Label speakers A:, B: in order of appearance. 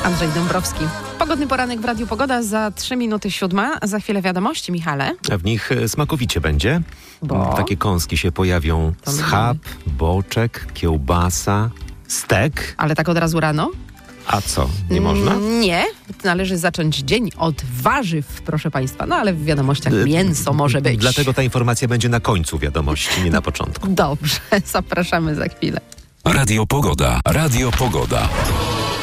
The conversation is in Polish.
A: Andrzej Dąbrowski. Pogodny poranek w Radiu Pogoda za 3:07. Za chwilę wiadomości, Michale.
B: A w nich smakowicie będzie.
A: Bo?
B: Takie kąski się pojawią.
A: To
B: Schab, boczek, kiełbasa, stek.
A: Ale tak od razu rano?
B: A co, nie można?
A: Nie. Należy zacząć dzień od warzyw, proszę Państwa. No ale w wiadomościach mięso może być.
B: Dlatego ta informacja będzie na końcu wiadomości, nie na początku.
A: Dobrze, zapraszamy za chwilę.
C: Radio Pogoda. Radio Pogoda.